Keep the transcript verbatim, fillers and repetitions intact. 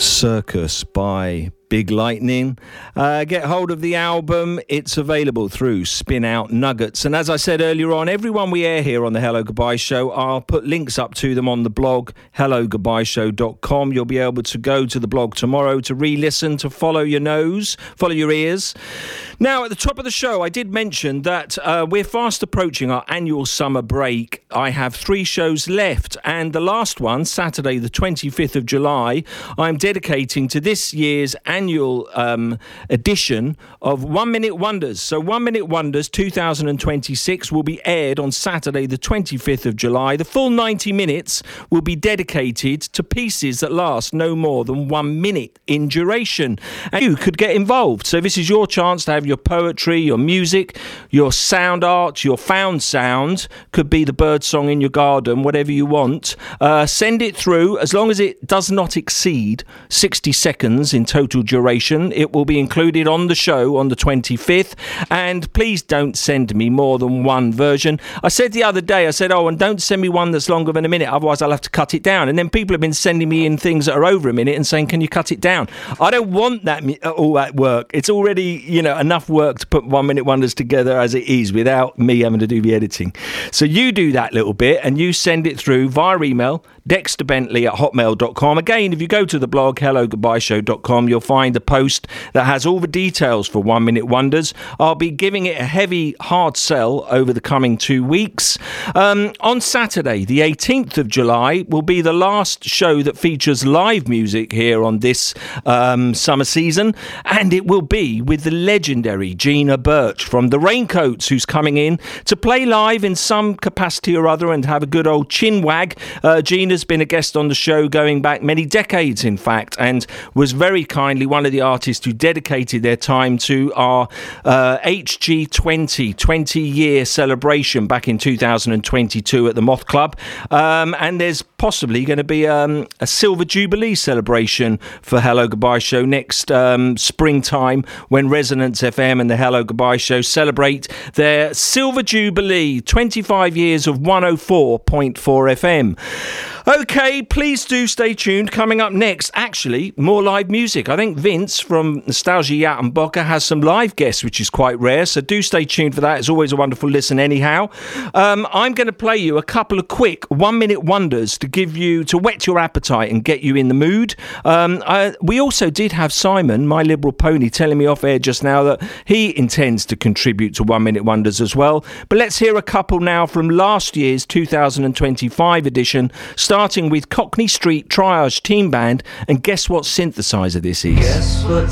Circus by Big Lightning. Uh, get hold of the album. It's available through Spin Out Nuggets. And as I said earlier on, everyone we air here on the Hello Goodbye Show, I'll put links up to them on the blog, hello goodbye show dot com. You'll be able to go to the blog tomorrow to re-listen, to follow your nose, follow your ears. Now, at the top of the show, I did mention that uh, we're fast approaching our annual summer break. I have three shows left, and the last one, Saturday the twenty-fifth of July, I'm dedicating to this year's annual um, edition of One Minute Wonders. So One Minute Wonders two thousand twenty-six will be aired on Saturday the twenty-fifth of July. The full ninety minutes will be dedicated to pieces that last no more than one minute in duration. And you could get involved. So this is your chance to have your poetry, your music, your sound art, your found sound. Could be the bird song in your garden, whatever you want. Uh, send it through. As long as it does not exceed sixty seconds in total duration, it will be included on the show on the twenty-fifth. And please don't send me more than one version. I said the other day, I said, oh, and don't send me one that's longer than a minute, otherwise I'll have to cut it down. And then people have been sending me in things that are over a minute and saying, can you cut it down? I don't want that all that work. It's already, you know, enough work to put One Minute Wonders together as it is without me having to do the editing. So you do that little bit and you send it through via email, dexter bentley at hotmail dot com. Again, if you go to the blog, hello goodbye show dot com, you'll find a post that has all the details for One Minute Wonders. I'll be giving it a heavy, hard sell over the coming two weeks. Um, on Saturday, the eighteenth of July, will be the last show that features live music here on this um, summer season, and it will be with the legendary Gina Birch from the Raincoats, who's coming in to play live in some capacity or other and have a good old chin wag. Uh, Gina's been a guest on the show going back many decades, in fact, and was very kindly one of the artists who dedicated their time to our uh, H G twenty, twenty-year celebration back in two thousand twenty-two at the Moth Club. Um, and there's possibly going to be um, a Silver Jubilee celebration for Hello Goodbye Show next um, springtime, when Resonance F M and the Hello Goodbye Show celebrate their Silver Jubilee, twenty-five years of one oh four point four F M. Okay, please do stay tuned. Coming up next, actually, more live music. I think Vince from Nostalgia Yacht and Boca has some live guests, which is quite rare, so do stay tuned for that. It's always a wonderful listen anyhow. Um, I'm going to play you a couple of quick one-minute wonders to give you, to whet your appetite and get you in the mood. Um, I, we also did have Simon, My Liberal Pony, telling me off air just now that he intends to contribute to one-minute wonders as well. But let's hear a couple now from last year's two thousand twenty-five edition, starting with Cockney Street Triage Team Band, and guess what synthesizer this is? Guess what